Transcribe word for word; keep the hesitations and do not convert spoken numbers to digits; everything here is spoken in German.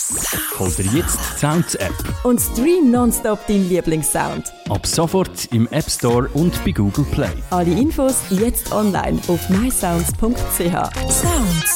Hol dir jetzt die Sounds-App. Und stream nonstop deinen Lieblingssound. Ab sofort im App Store und bei Google Play. Alle Infos jetzt online auf my sounds punkt c h. Sounds.